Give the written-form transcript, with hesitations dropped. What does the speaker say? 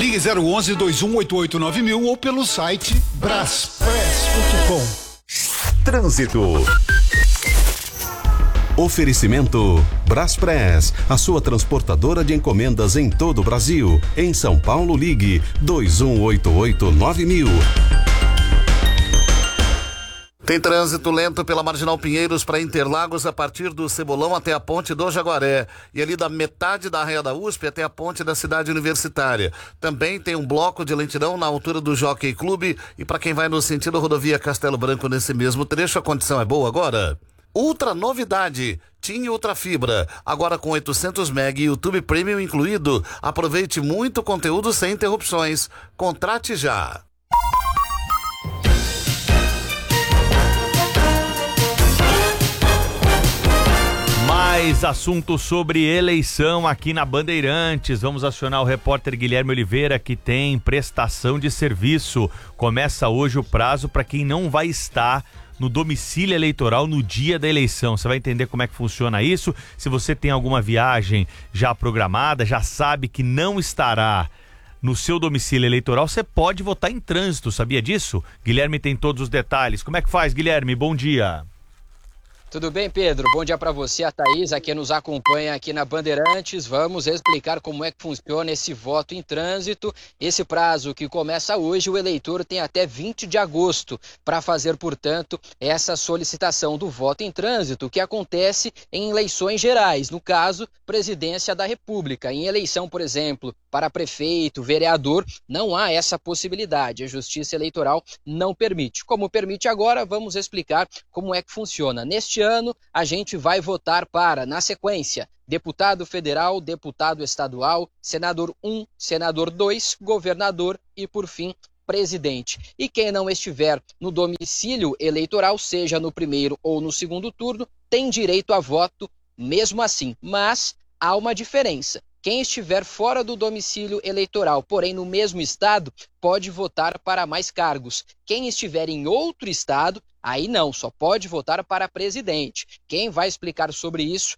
Ligue 011-2188-9000 ou pelo site braspress.com. Trânsito. Oferecimento Braspress, a sua transportadora de encomendas em todo o Brasil. Em São Paulo, ligue 2188-9000. Tem trânsito lento pela Marginal Pinheiros para Interlagos a partir do Cebolão até a ponte do Jaguaré e ali da metade da Arraia da USP até a ponte da Cidade Universitária. Também tem um bloco de lentidão na altura do Jockey Clube e para quem vai no sentido rodovia Castelo Branco nesse mesmo trecho, a condição é boa agora. Ultra novidade, TIM Ultra Fibra, agora com 800 MB e YouTube Premium incluído. Aproveite muito conteúdo sem interrupções. Contrate já. Mais assunto sobre eleição aqui na Bandeirantes. Vamos acionar o repórter Guilherme Oliveira, que tem prestação de serviço. Começa hoje o prazo para quem não vai estar no domicílio eleitoral no dia da eleição. Você vai entender como é que funciona isso. Se você tem alguma viagem já programada, já sabe que não estará no seu domicílio eleitoral, você pode votar em trânsito. Sabia disso? Guilherme tem todos os detalhes. Como é que faz, Guilherme? Bom dia. Tudo bem, Pedro? Bom dia para você, a Thaís, a quem nos acompanha aqui na Bandeirantes. Vamos explicar como é que funciona esse voto em trânsito. Esse prazo que começa hoje, o eleitor tem até 20 de agosto para fazer, portanto, essa solicitação do voto em trânsito, que acontece em eleições gerais, no caso, Presidência da República. Em eleição, por exemplo, para prefeito, vereador, não há essa possibilidade. A Justiça Eleitoral não permite. Como permite agora, vamos explicar como é que funciona. Neste ano, a gente vai votar para, na sequência, deputado federal, deputado estadual, senador 1, senador 2, governador e, por fim, presidente. E quem não estiver no domicílio eleitoral, seja no primeiro ou no segundo turno, tem direito a voto mesmo assim. Mas há uma diferença. Quem estiver fora do domicílio eleitoral, porém no mesmo estado, pode votar para mais cargos. Quem estiver em outro estado, aí não, só pode votar para presidente. Quem vai explicar sobre isso